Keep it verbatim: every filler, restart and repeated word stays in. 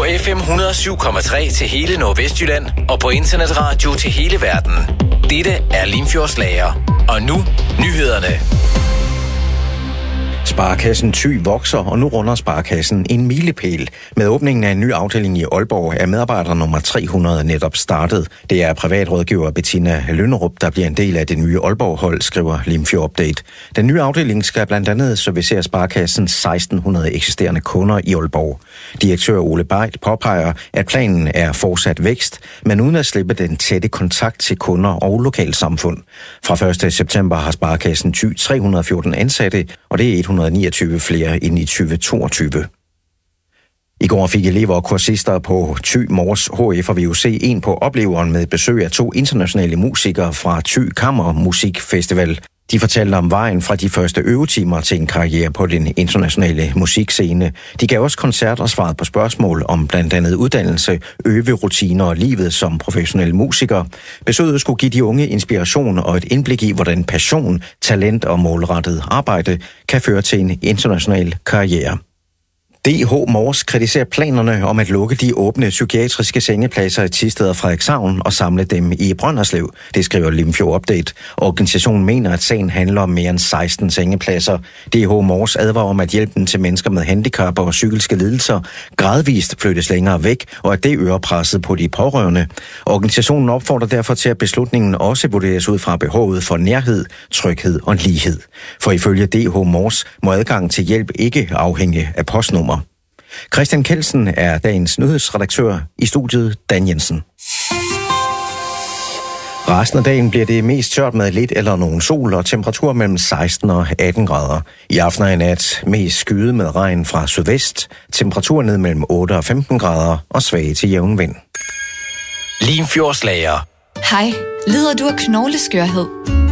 F M et hundrede og syv komma tre til hele Nordvestjylland og på internetradio til hele verden. Dette er Limfjordslager. Og nu nyhederne. Sparekassen Thy vokser, og nu runder Sparekassen en milepæl. Med åbningen af en ny afdeling i Aalborg er medarbejder nummer tre hundrede netop startet. Det er privatrådgiver Bettina Lønnerup, der bliver en del af det nye Aalborg-hold, skriver Limfjord Update. Den nye afdeling skal blandt andet servicere Sparekassens seksten hundrede eksisterende kunder i Aalborg. Direktør Ole Bejt påpeger, at planen er fortsat vækst, men uden at slippe den tætte kontakt til kunder og lokalsamfund. Fra første september har Sparekassen Thy tre hundrede og fjorten ansatte, og det er et hundrede og niogtyve flere end i tyve toogtyve. I går fik elever og kursister på Thy Mors H F og V U C en på opleveren med besøg af to internationale musikere fra Thy Kammer Musikfestival. De fortalte om vejen fra de første øvetimer til en karriere på den internationale musikscene. De gav også koncert og svarede på spørgsmål om blandt andet uddannelse, øverutiner og livet som professionel musiker. Besøget skulle give de unge inspiration og et indblik i, hvordan passion, talent og målrettet arbejde kan føre til en international karriere. D H Mors kritiserer planerne om at lukke de åbne psykiatriske sengepladser i Thisted og Frederikshavn og samle dem i Brønderslev. Det skriver Limfjord Update. Organisationen mener, at sagen handler om mere end seksten sengepladser. D H Mors advarer om, at hjælpen til mennesker med handicap og psykiske lidelser gradvist flyttes længere væk, og at det øger presset på de pårørende. Organisationen opfordrer derfor til, at beslutningen også vurderes ud fra behovet for nærhed, tryghed og lighed. For ifølge D H Mors må adgang til hjælp ikke afhænge af postnummer. Christian Kelsen er dagens nyhedsredaktør, i studiet Dan Jensen. Resten af dagen bliver det mest tørt med lidt eller nogen sol og temperatur mellem seksten og atten grader. I aften og i nat mest skyet med regn fra sydvest, temperatur ned mellem otte og femten grader og svag til jævn vind. Limfjordslager. Hej, lider du af knogleskørhed?